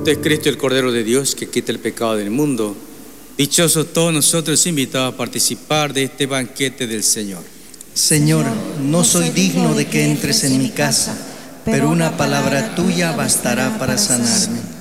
Tú es Cristo, el Cordero de Dios, que quita el pecado del mundo. Dichosos todos nosotros invitados a participar de este banquete del Señor. Señor, no soy digno de que entres en mi casa, pero una palabra tuya bastará para sanarme.